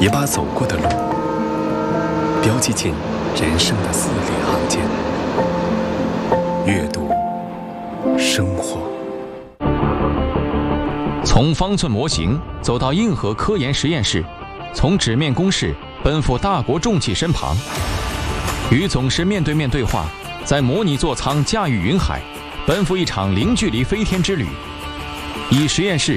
也把走过的路标记进人生的字里行间。阅读，生活。 从方寸模型走到硬核科研实验室，从纸面公式奔赴大国重器身旁，与总师面对面对话，在模拟座舱驾驭云海，奔赴一场零距离飞天之旅。以实验室